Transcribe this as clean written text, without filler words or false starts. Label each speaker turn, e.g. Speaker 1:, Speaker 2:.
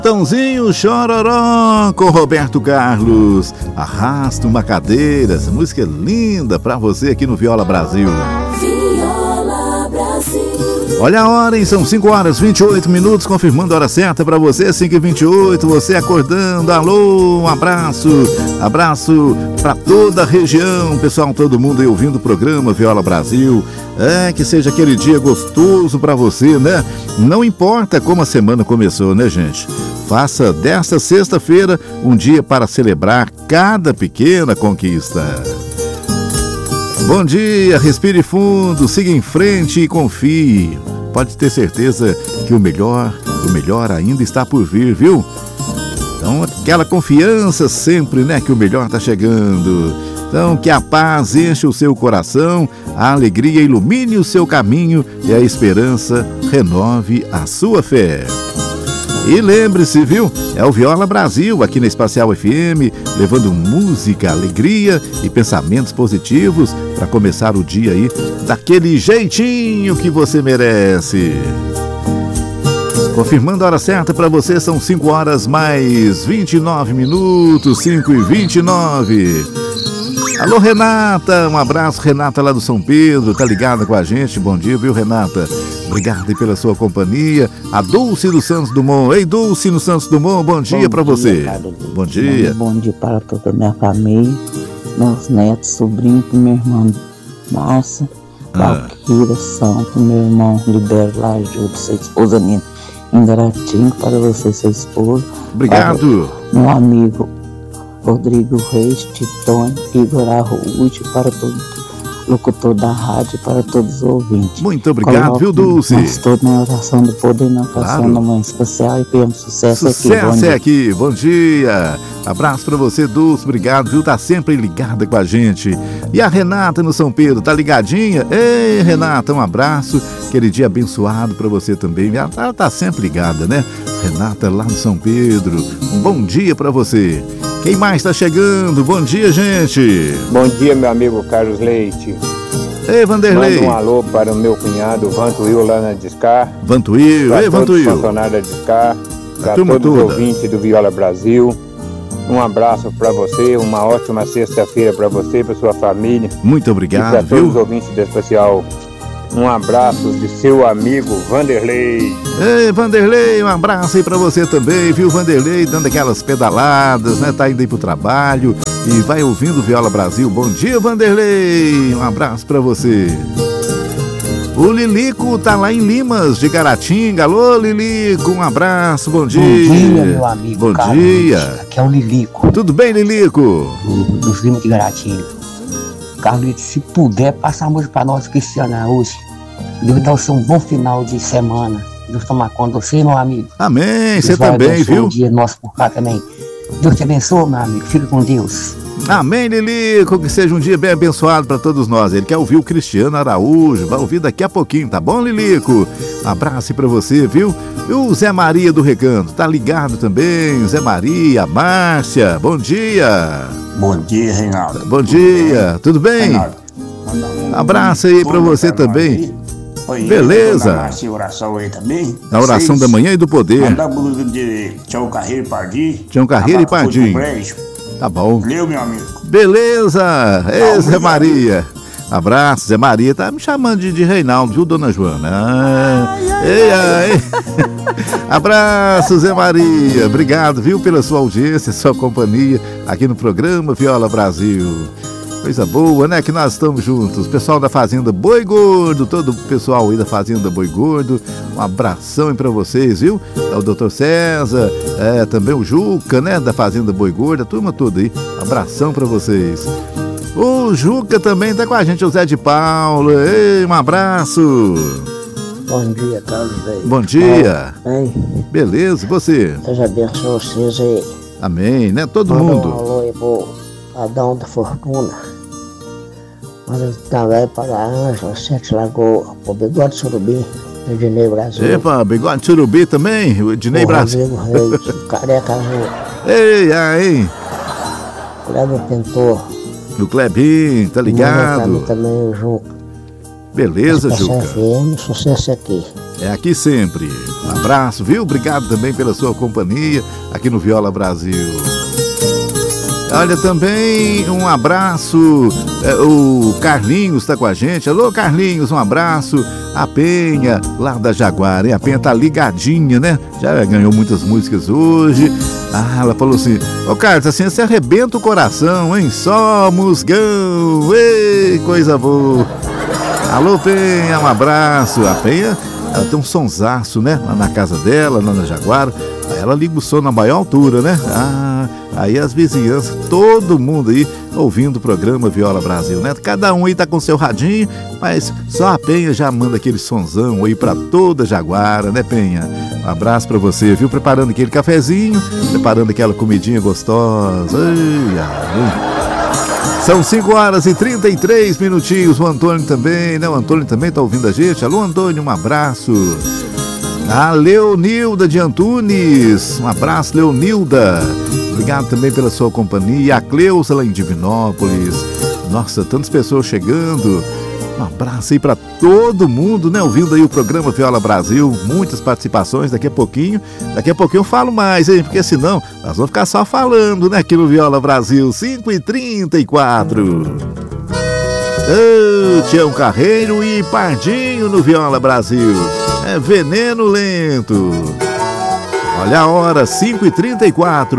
Speaker 1: Tãozinho Chororó com Roberto Carlos. Arrasta uma cadeira. Essa música é linda pra você aqui no Viola Brasil.
Speaker 2: Viola Brasil.
Speaker 1: Olha a hora, hein? São 5h28, confirmando a hora certa pra você, 5h28, você acordando. Alô, um abraço pra toda a região, pessoal, todo mundo aí ouvindo o programa Viola Brasil. Que seja aquele dia gostoso pra você, né? Não importa como a semana começou, né, gente? Faça desta sexta-feira um dia para celebrar cada pequena conquista. Bom dia, respire fundo, siga em frente e confie. Pode ter certeza que o melhor ainda está por vir, viu? Então, aquela confiança sempre, né, que o melhor está chegando. Então, que a paz enche o seu coração, a alegria ilumine o seu caminho e a esperança renove a sua fé. E lembre-se, viu? É o Viola Brasil, aqui na Espacial FM, levando música, alegria e pensamentos positivos para começar o dia aí daquele jeitinho que você merece. Confirmando a hora certa para você, são 5h mais 29 minutos, 5h29. Alô, Renata, um abraço, Renata lá do São Pedro, tá ligada com a gente, bom dia, viu, Renata? Obrigado aí pela sua companhia. A Dulce do Santos Dumont. Ei, Dulce no Santos Dumont, bom dia para você. Bom dia.
Speaker 3: Bom dia para toda a minha família, meus netos, sobrinhos, minha irmã Márcia, Valquíria Santo, meu irmão Libero Lajudo, sua esposa Nina, Ingaratinho, para você, sua esposa.
Speaker 1: Obrigado.
Speaker 3: Meu amigo Rodrigo Reis, Titone, Igor Arrude, para todo locutor da rádio, para todos os ouvintes.
Speaker 1: Muito obrigado, viu, Dulce?
Speaker 3: Estou na oração do poder, na oração da Mãe Especial, e pelo sucesso aqui.
Speaker 1: Sucesso é aqui, bom dia. Abraço pra você, Dulce, obrigado, viu? Tá sempre ligada com a gente. E a Renata no São Pedro, tá ligadinha? Ei, Renata, um abraço, aquele dia abençoado pra você também. Ela tá sempre ligada, né? Renata lá no São Pedro, um bom dia pra você. Quem mais tá chegando? Bom dia, gente.
Speaker 4: Bom dia, meu amigo Carlos Leite.
Speaker 1: Ei, Vanderlei.
Speaker 4: Manda um alô para o meu cunhado, Vantuil, lá na Discar.
Speaker 1: Vantuil, ei, Vantuil.
Speaker 4: Para todos os funcionários da Discar, para todos os ouvintes do Viola Brasil. Um abraço para você, uma ótima sexta-feira para você e para sua família.
Speaker 1: Muito obrigado,
Speaker 4: e para todos os ouvintes da Especial. Um abraço de seu amigo Vanderlei.
Speaker 1: Ei, Vanderlei, um abraço aí pra você também, viu, Vanderlei? Dando aquelas pedaladas, né? Tá indo aí pro trabalho e vai ouvindo Viola Brasil. Bom dia, Vanderlei. Um abraço pra você. O Lilico tá lá em Limas, de Caratinga. Alô, Lilico, um abraço, bom dia.
Speaker 5: Bom dia, meu amigo.
Speaker 1: Bom
Speaker 5: Carlos,
Speaker 1: dia.
Speaker 5: Aqui é o Lilico.
Speaker 1: Tudo bem, Lilico?
Speaker 5: Dos Limas de Caratinga. Carlos, se puder, passa a música pra nós, Cristiano Araújo. Deus dá você um bom final de semana. Deus tomar conta de você, meu amigo.
Speaker 1: Amém, você também, viu?
Speaker 5: Um dia nosso por cá também. Deus te abençoe, meu amigo. Fica com Deus.
Speaker 1: Amém, Lilico, que seja um dia bem abençoado para todos nós. Ele quer ouvir o Cristiano Araújo, vai ouvir daqui a pouquinho, tá bom, Lilico? Um abraço para você, viu? E o Zé Maria do Recanto, tá ligado também? Zé Maria, Márcia, bom dia.
Speaker 6: Bom dia, Reinaldo.
Speaker 1: Bom dia, tudo bem?
Speaker 6: Reinaldo,
Speaker 1: abraço aí para você também. Beleza.
Speaker 6: Márcia, oração aí também.
Speaker 1: A oração da manhã e do poder.
Speaker 6: Manda a música de Tião Carreiro e Pardim.
Speaker 1: Tião Carreiro e Pardim. Tá bom.
Speaker 6: Valeu, meu amigo.
Speaker 1: Beleza. Ei, Zé Maria. Abraço, Zé Maria. Tá me chamando de Reinaldo, viu, dona Joana? Ei. Abraço, Zé Maria. Obrigado, viu, pela sua audiência, sua companhia aqui no programa Viola Brasil. Coisa boa, né, que nós estamos juntos. Pessoal da Fazenda Boi Gordo, todo o pessoal aí da Fazenda Boi Gordo, um abração aí pra vocês, viu? O Dr. César, também o Juca, né, da Fazenda Boi Gordo, a turma toda aí, abração pra vocês. O Juca também tá com a gente, o Zé de Paulo. Ei, um abraço.
Speaker 3: Bom dia, Carlos.
Speaker 1: Bom dia.
Speaker 3: Bem.
Speaker 1: Beleza, e você?
Speaker 3: Deus abençoe vocês aí.
Speaker 1: Amém, né? Todo
Speaker 3: Manda
Speaker 1: mundo.
Speaker 3: Um alô aí pro Adão da Fortuna. Manda também para a Ângela, Sete Lagoas, pro Bigode Surubim, do Ednei Brasil.
Speaker 1: Epa, Bigode Surubim também, o Ednei Brasil.
Speaker 3: Rodrigo Reis, Careca Azul.
Speaker 1: Ei, aí.
Speaker 3: Cleber Pintor.
Speaker 1: O Clebinho, tá ligado?
Speaker 3: Também o Juca.
Speaker 1: Beleza, Juca.
Speaker 3: FM, sucesso aqui.
Speaker 1: é aqui sempre. Um abraço, viu? Obrigado também pela sua companhia aqui no Viola Brasil. Olha, também um abraço, o Carlinhos está com a gente. Alô, Carlinhos, um abraço. A Penha, lá da Jaguara, hein? A Penha tá ligadinha, né? Já ganhou muitas músicas hoje. Ela falou assim, Carlos, assim você arrebenta o coração, hein? Só musgão, ei, coisa boa. Alô, Penha, um abraço. A Penha, ela tem um sonsaço, né? Lá na casa dela, lá na Jaguara. Ela liga o som na maior altura, né? Aí as vizinhanças, todo mundo aí ouvindo o programa Viola Brasil, né? Cada um aí tá com seu radinho, mas só a Penha já manda aquele sonzão aí pra toda Jaguara, né, Penha? Um abraço pra você, viu? Preparando aquele cafezinho, preparando aquela comidinha gostosa. São 5h33 minutinhos. O Antônio também, né? O Antônio também tá ouvindo a gente. Alô, Antônio, um abraço. A Leonilda de Antunes, um abraço, Leonilda. Obrigado também pela sua companhia. A Cleusa lá em Divinópolis. Nossa, tantas pessoas chegando. Um abraço aí para todo mundo, né? Ouvindo aí o programa Viola Brasil. Muitas participações. Daqui a pouquinho eu falo mais, hein? Porque senão nós vamos ficar só falando, né? Aqui no Viola Brasil. 5h34. Tião Carreiro e Pardinho no Viola Brasil. É veneno lento. Olha a hora, 5h34.